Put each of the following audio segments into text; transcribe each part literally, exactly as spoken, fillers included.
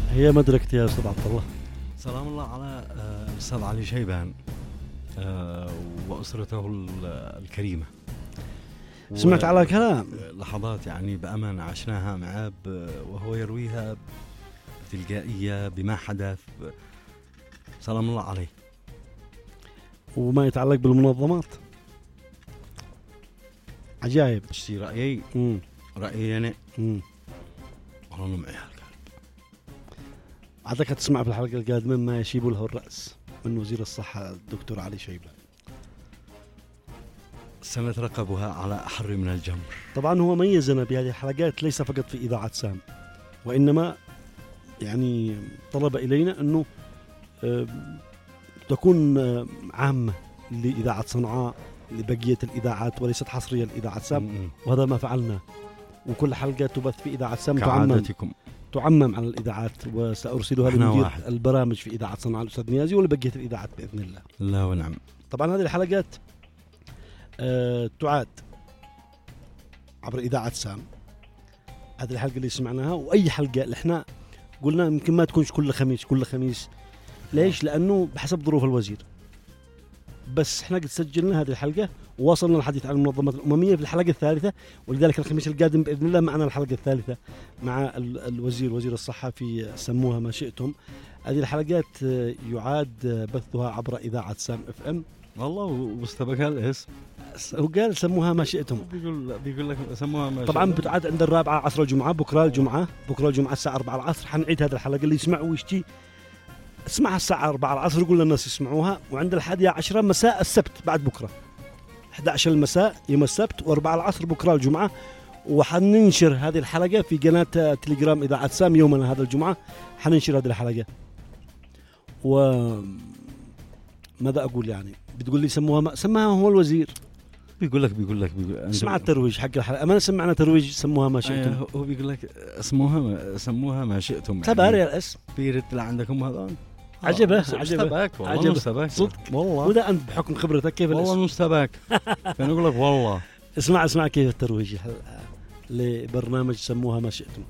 هي مدركتي يا أستاذ عبد الله. سلام الله على الأستاذ علي شيبان وأسرته الكريمة. سمعت على كلام لحظات يعني بأمانة عشناها معه وهو يرويها بتلقائية بما حدث. سلام الله عليه. وما يتعلق بالمنظمات عجائب. اشتي رأيي مم. رأيي أنا مم. والله معي هالقلب. عادك تسمع في الحلقة القادمة ما يشيب له الرأس من وزير الصحة الدكتور علي شيبان. سنترقبها على أحر من الجمر. طبعا هو ميزنا بهذه الحلقات ليس فقط في إذاعة سام، وإنما يعني طلب إلينا أنه تكون عامة لإذاعة صنعاء لبقية الإذاعات وليست حصرية لإذاعة سام، وهذا ما فعلنا. وكل حلقة تبث في إذاعة سام تعمم تعمم على الإذاعات، وسأرسلها لمدير البرامج في إذاعة صنعاء الأستاذ نيازي ولبقية الإذاعات بإذن الله. لا ونعم. طبعا هذه الحلقات أه تعاد عبر إذاعة سام. هذه الحلقة اللي سمعناها وأي حلقة اللي احنا قلنا يمكن ما تكونش كل خميس كل خميس. ليش؟ لأنه بحسب ظروف الوزير. بس احنا قد سجلنا هذه الحلقة ووصلنا الحديث عن المنظمات الأممية في الحلقة الثالثة، ولذلك الخميس القادم بإذن الله معنا الحلقة الثالثة مع الوزير وزير الصحة في سموها ما شئتم. هذه الحلقات يعاد بثها عبر إذاعة سام اف ام. والله واستبقى الاسم هو قال سموها ما شئتم. بيقول بيقول لك سموها ما طبعا بتعاد عند الرابعة عصر الجمعة. بكرة الجمعة بكرة الجمعة الساعة أربعة العصر حنعيد هذه الحلقة. اللي يسمع ويشتي اسمعها الساعة أربعة العصر، يقول للناس يسمعوها. وعند الحادية عشرة مساء السبت بعد بكرة أحد عشر المساء يوم السبت وأربعة العصر بكرة الجمعة. وحننشر هذه الحلقة في قناة تليجرام إذاعة سام يومنا هذا الجمعة. حننشر هذه الحلقة. وماذا أقول يعني؟ بتقول لي سموها ما سماها هو الوزير. بيقول لك بيقول لك بيقول اسمع الترويج حق الحلقة. ما سمعنا ترويج سموها ما شئتم. أيه هو بيقول لك اسموها سموها ما شئتم. تباري يعني الاسم بيرد لعندكم هذا. عجبه عجبه عجبه صدق والله. وده أنت بحكم خبرتك كيف والله مستباك. أنا أقول لك والله. اسمع اسمع كيف الترويج لبرنامج سموها ما شئتم.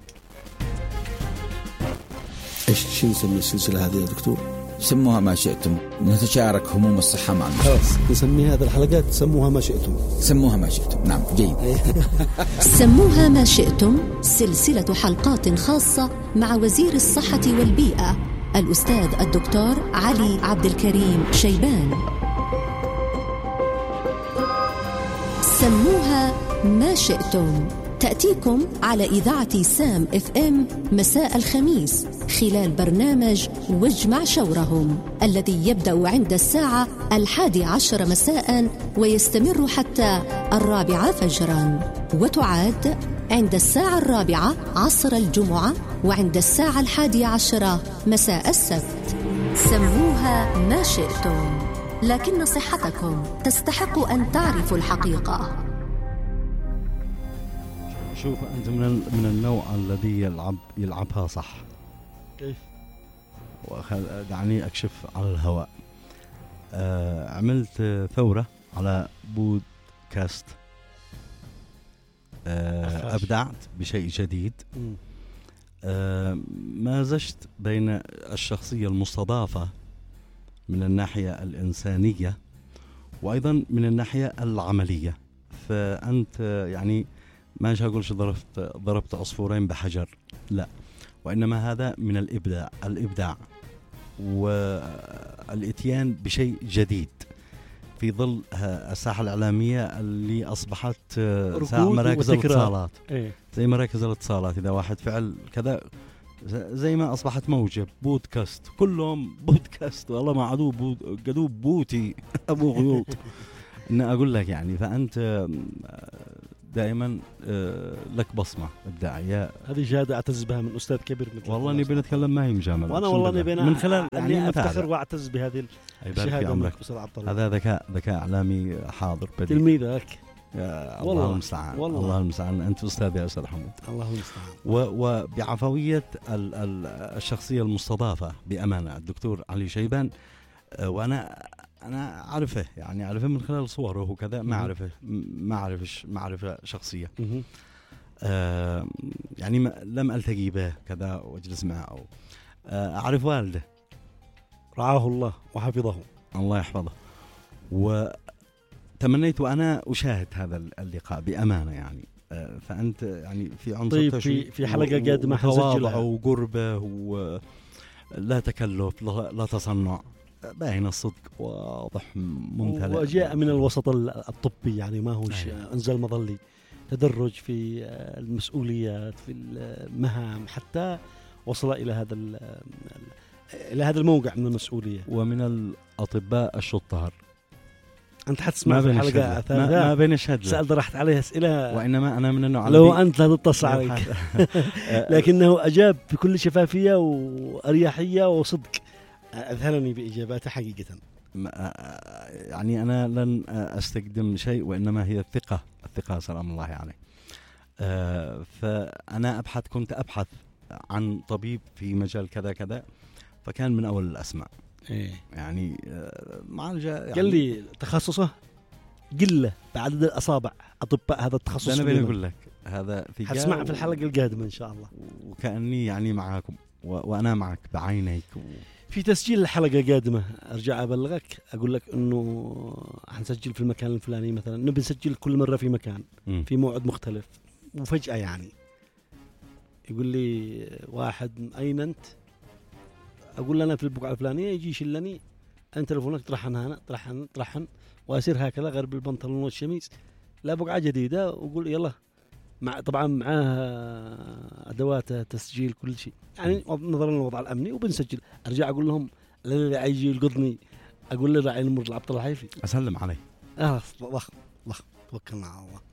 ايش شو نسمي السلسلة هذه يا دكتور؟ سموها ما شئتم، نتشارك هموم الصحة مع المجتمع. خلاص نسمي هذه الحلقات سموها ما شئتم. سموها ما شئتم. نعم جيد. سموها ما شئتم سلسلة حلقات خاصة مع وزير الصحة والبيئة الأستاذ الدكتور علي عبد الكريم شيبان. سموها ما شئتم تأتيكم على إذاعة سام اف ام مساء الخميس خلال برنامج واجمع شورهم الذي يبدأ عند الساعة الحادي عشر مساء ويستمر حتى الرابعة فجرا، وتعاد عند الساعة الرابعة عصر الجمعة وعند الساعة الحادية عشرة مساء السبت. سموها ما شئتم، لكن صحتكم تستحق أن تعرفوا الحقيقة. شوف أنت من من النوع الذي يلعب يلعبها صح. كيف؟ دعني أكشف على الهواء. آه عملت ثورة على بودكاست. آه أبدعت بشيء جديد. آه مازجت بين الشخصية المستضافة من الناحية الإنسانية وأيضا من الناحية العملية. فأنت يعني ما أقولش ضربت ضربت عصفورين بحجر، لا، وإنما هذا من الإبداع الإبداع والإتيان بشيء جديد في ظل الساحة الإعلامية اللي أصبحت مراكز الاتصالات. إيه؟ زي مراكز الاتصالات، إذا واحد فعل كذا زي ما أصبحت موجة بودكاست، كلهم بودكاست والله ما عدو بود قدو بوتي أبو غيوط. إن أقول لك يعني فأنت دائما لك بصمة إبداعية. هذه شهادة أعتز بها من أستاذ كبير مثل والله نبي نتكلم ما هي مجاملة، وأنا والله نبي من خلال يعني أفتخر وأعتز بهذه الشهادة. هذا ذكاء ذكاء إعلامي حاضر بديع. تلميذك الله المستعان. الله المستعان. أنت أستاذ يا أستاذ حمود. الله المستعان. وبعفوية الشخصية المستضافة بأمانة الدكتور علي شيبان، وأنا أنا أعرفه يعني أعرفه من خلال صوره وكذا، ما أعرفه ما أعرفش معرفة شخصية. آه يعني ما لم ألتقي به كذا واجلس معه أو آه أعرف والده رعاه الله وحفظه، الله يحفظه، وتمنيت وأنا أشاهد هذا اللقاء بأمانة يعني. آه فأنت يعني في عنصر طيب تشويق في في حلقة قادمة وتواضع حنسجلها وقربه ولا تكلف لا, لا تصنع، باين الصدق واضح ممتلئ، وجاء من الوسط الطبي يعني ما هو أيوة. انزل مظلي، تدرج في المسؤوليات في المهام حتى وصل إلى هذا إلى هذا الموقع من المسؤولية. ومن الأطباء الشطار. أنت حتسمع في الحلقة الثالثة ما, ما بين الشهد سألت رحت عليه أسئلة، وإنما أنا من النوع لو أنت لا تتصل عليك لكنه أجاب بكل شفافية وأريحية وصدق، أذهلني بإجاباته حقيقة. يعني أنا لن أستقدم شيء وإنما هي الثقة، الثقة سلام الله عليه. أه فأنا أبحث كنت أبحث عن طبيب في مجال كذا كذا، فكان من أول الأسماء. إيه. يعني معالجة يعني قال لي تخصصه قلة بعدد الأصابع أطباء هذا التخصص. أنا بيني أقول لك هذا في حتسمع في الحلقة القادمة إن شاء الله، وكأني يعني معاكم وأنا معك بعينيك و... في تسجيل الحلقة قادمة أرجع أبلغك أقول لك إنه حنسجل في المكان الفلاني مثلا، نبي نسجل كل مرة في مكان م. في موعد مختلف، وفجأة يعني يقول لي واحد أين أنت؟ أقول له أنا في البقعة الفلانية، يجي يشلني أنت تلفونك طرحن هنا طرحن طرحن وأسير هكذا غرب البنطلون والشميس لا بقعة جديدة، وأقول يلا مع طبعا معاه أدوات تسجيل كل شيء يعني نظرا للوضع الأمني، وبنسجل. أرجع أقول لهم الذي يجي يلقطني أقول له راعي المر العبد الله الحيفي أسلم عليه. آه ضخم ضخم توكلنا على الله.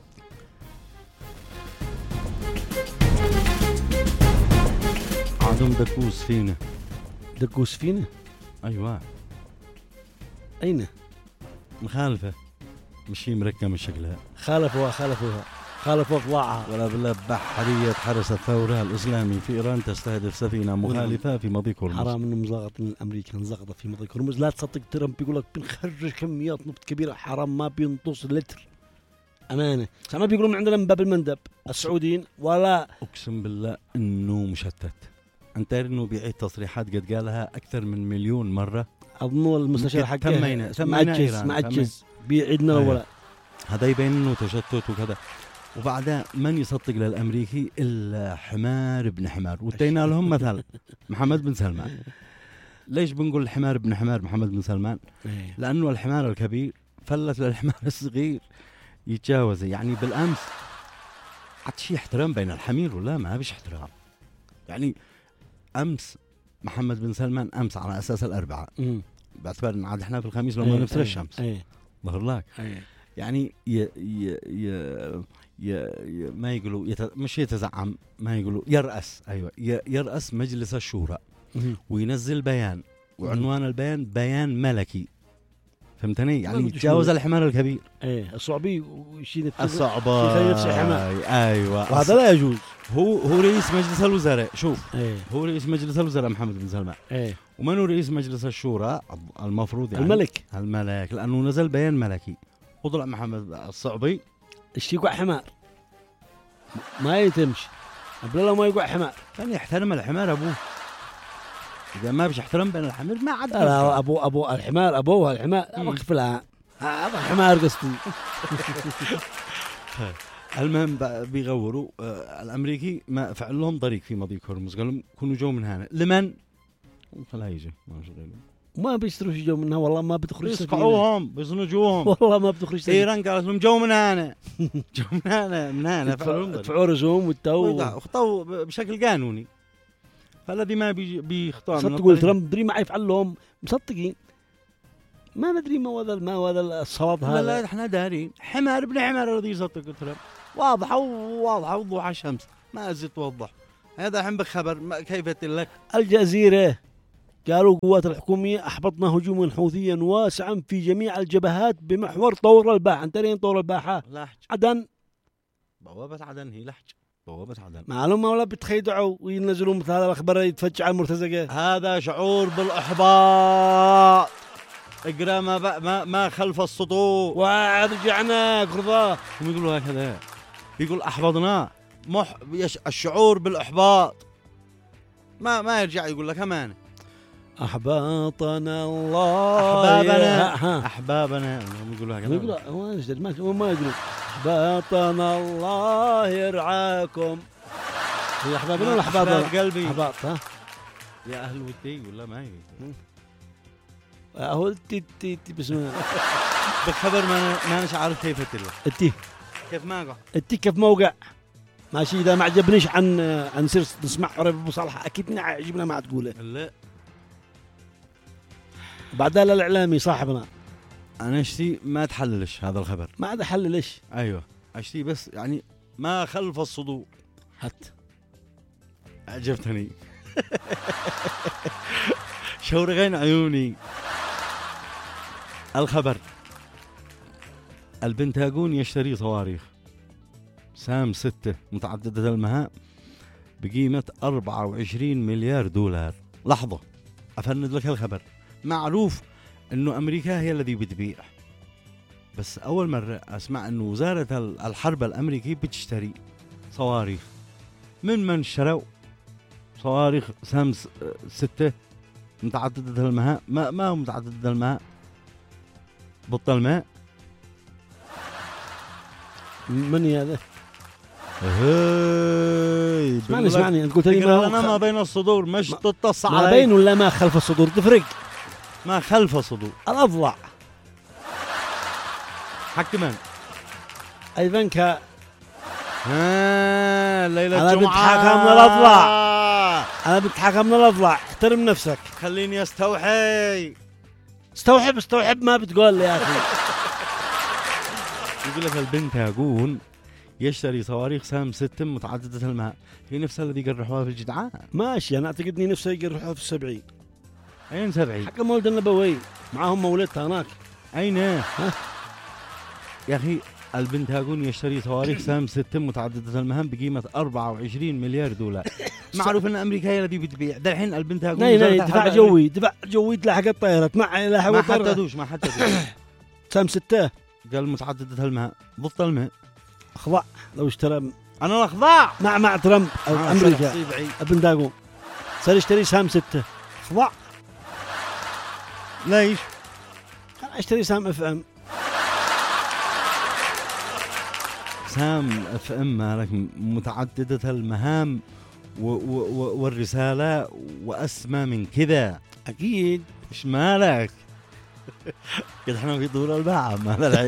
عندهم دكوس فينا. دكوس فينا؟ أيوة. أين؟ مخالفة مش هي مركبة من شكلها. خالفوها خالفوها خالفوا أطلاعها. ولا بالله بحرية حرس الثورة الإسلامي في إيران تستهدف سفينة مخالفة في مضيق هرمز. حرام إنهم زغطوا الأمريكان زغطوا في مضيق هرمز. لا تصدق ترامب يقول لك بنخرج كميات نفط كبيرة، حرام ما بينطص لتر أمانة. ما بيقولون من عندنا من باب المندب السعوديين ولا. أقسم بالله إنه مشتت. أنت تعرف إنه بيعيد تصريحات قد قالها أكثر من مليون مرة. أظن المستشار حقه ثمينة معجز معجز بيعيدنا ولا. هذا يبين إنه تشتت وكذا. وبعدها من يصدق للأمريكي إلا حمار ابن حمار. واتينا لهم مثل محمد بن سلمان. ليش بنقول الحمار ابن حمار محمد بن سلمان؟ لأنه الحمار الكبير فلت للحمار الصغير يتجاوز. يعني بالأمس عاد شيء احترام بين الحمير ولا ما بيش احترام. يعني أمس محمد بن سلمان أمس على أساس الأربعاء باعتبار إن عاد إحنا في الخميس لما نفطر الشمس ظهر لك. يعني ي ي ي ي ي ما يقولوا يت... مش يتزعم، ما يقولوا يرأس. أيوة ي يرأس مجلس الشورى وينزل بيان، وعنوان البيان بيان ملكي. فهمتني؟ يعني يتجاوز الحمار الكبير. ايه الصعبي ويشيل الصعبة. ايوه وهذا لا يجوز. هو هو رئيس مجلس الوزراء. شوف ايه. هو رئيس مجلس الوزراء محمد بن سلمان. ايه. ومن هو رئيس مجلس الشورى المفروض يعني الملك. الملك لانه نزل بيان ملكي، وطلع محمد الصعبي اشتي يقع حمار ما يتمشي قبل ما يقع حمار. كان يحترم الحمار ابوه. إذا ما بيش احترام بين الحمير ما عاد. لا أبو أبو الحمار أبوه الحمار وقف لها هذا حمار قصدي. المهم بيغوروا آه الأمريكي ما فعل لهم طريق في مضيق هرمز، قال لهم كونوا جو من هنا لمن خلا يجي ما شغلهم ما بيشتروش جو منها والله ما بتخرج يسقعوهم بيصنجوهم والله ما بتخرج. إيران قالت لهم جو من هنا جو من هنا من هنا فعلوا رزوم والتو خطوا بشكل قانوني. فالذي ما بي بيخطأ صدق تقول ترامب دري ما يفعل لهم مصدقين ما ندري ما هذا ما هذا الصواب هذا. لا لا احنا دارين حمار ابن حمار الذي يصدق ترامب واضحه وواضحه وضوح الشمس ما ازيد توضح. هذا الحين بخبر كيف لك. الجزيرة قالوا القوات الحكومية أحبطنا هجوما حوثيا واسعا في جميع الجبهات بمحور طور الباحة. انت لين طور الباحة؟ لحج عدن. بوابة عدن هي لحج بوابة عدن. معلومة ولا بتخيدعوا وينزلوا مثل هذا الأخبار يتفجع المرتزقة. هذا شعور بالإحباط. اقرأ ما, ما ما خلف السطوع. ورجعنا قرضاه. هم يقولوا هكذا. يقول أحبطنا مح يش الشعور بالاحباط، ما ما يرجع يقول لك امانه. احباطنا الله احبابنا ها احبابنا هم يقولوا هكذا. يقول هو نجد ما ما يقولوا احباطنا الله يرعاكم. هي احبابنا ولا احباب قلبي؟ احباط ها يا اهل ودي ولا ما هي اهو تي تي بسم الله. بالخبر ما ما أنا عارف كيف تلو التي كيف ما قع التي كيف موقع ماشي. اذا ما عجبنيش عن عن سير نسمع قريب ابو صالح اكيد نعجبنا ما تقوله. لا بعدها الاعلامي صاحبنا انا اشتي ما تحللش هذا الخبر. ما عاد حل ليش. ايوه اشتي بس يعني ما خلف الصدور. هات عجبتني. شورغين عيوني. الخبر: البنتاغون يشتري صواريخ سام ستة متعددة المهام بقيمة أربعة وعشرين مليار دولار. لحظة أفند لك الخبر. معروف أنه أمريكا هي الذي بتبيع، بس أول مرة أسمع أنه وزارة الحرب الأمريكية بتشتري صواريخ. من من اشتروا صواريخ سام ستة متعددة المهام؟ ما ما هو متعددة المهام، بطل ماء. من هذا؟ هاي اسمعني اسمعني انت قلت لي ما, ما, ما بين الصدور مش ما تتص ما علي. بين ولا ما خلف الصدور تفرق. ما خلف الصدور الاضلع حق من؟ اي بنكها. ها ليلة أنا الجمعة بتحاكم من الأضلاع. انا بتحاكم من الاضلع. احترم نفسك. خليني استوحي. استوحب استوحب ما بتقول لي يا اخي. يقول لك البنتاغون يشتري صواريخ سام ستة متعددة المهام، هي نفسها الذي قرحوها في الجدعان. ماشي انا اعتقد اني نفسي يقرحوها في السبعين. اين سبعين؟ حق مولد النبوي معاهم مولدتها هناك. اين؟ ها؟ يا اخي البنتاغون يشتري صواريخ سام ستة متعددة المهام بقيمة أربعة وعشرين مليار دولار. معروف ان امريكا هي التي بتبيع. دحين البنتاغون ناي ناي دفاع جوي دفاع جوي تلاحق الطائرات مع لاحق ما الطائرات. حددوش ما حددوش. سام ستة قال متعددة المهام ضد الماء. اخضع لو اشترى انا الاخضاع مع مع ترامب أو آه امريكا صيبعي. ابن داغون صار يشتري سام ستة. اخضع. ليش؟ كان اشتري سام اف ام. سام اف ام مالك متعددة المهام و و و والرسالة واسمى من كذا. اكيد. ايش مالك؟ قد احنا في دور الباعة مال العين.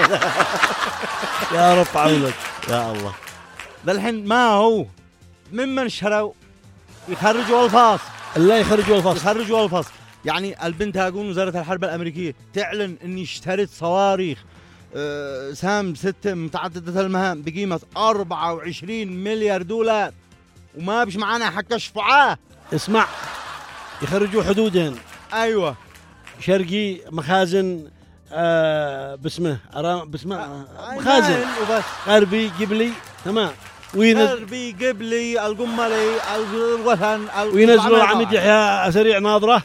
يا رب عونك يا الله. ذا الحين ما هو ممن شروا يخرجوا الفاص. الله يخرجوا الفصل. يخرجوا الفاص. يعني البنتاغون وزارة الحرب الأمريكية تعلن إني اشتريت صواريخ أه سام ستة متعددة المهام بقيمة أربعة وعشرين مليار دولار وما بش معانا حق شفعاه. اسمع يخرجوا حدودين. أيوة شرقي مخازن آه باسمه أرام باسمه آه مخازن وبس. غربي قبلي تمام. وينزل غربي قبلي القملي الوثن وينزلوا العميد يحيى سريع ناظره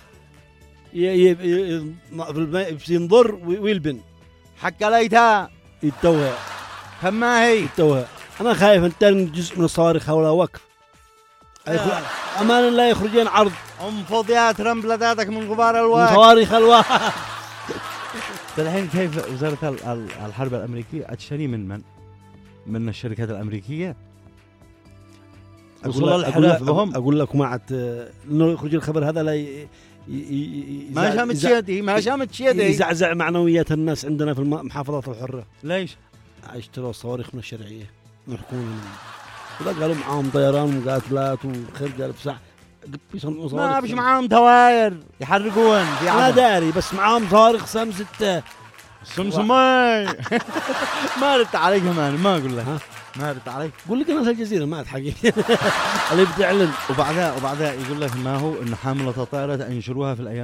ينظر ويلبن حق ليتها يتوه. كم ما هي يتوه. انا خايف انت جزء من الصواريخ ولا وقف. امان لا يخرجين عرض. انفض يا ترامب لذاتك من غبار الوقت. صواريخ الواحد. الحين كيف وزارة الحرب الأمريكية تشتري من من؟ من الشركات الأمريكية؟ أقول لك أقول لك بهم. أقول لك ما عاد إنه يخرج الخبر هذا لا ي... ي... ي... ما شامت شيدي ما شامت شيدي يزعزع معنويات الناس عندنا في المحافظات الحرة. ليش؟ اشتروا الصواريخ من الشرعية محكومة. وذا قالوا معاهم طيران ومقاتلات وخير قال بساع بيصنعوا صواريخ. ما بش معاهم تواير يحرقون. أنا داري بس معاهم صواريخ سام ستة. سمسماي. ما ردت عليك كمان ما أقول لك. ما ردت عليك. قول لك ناس الجزيرة ما حقيقي. اللي بتعلن وبعدها وبعدها يقول لك ما هو إنه حاملة الطائرة أنشروها في الأيام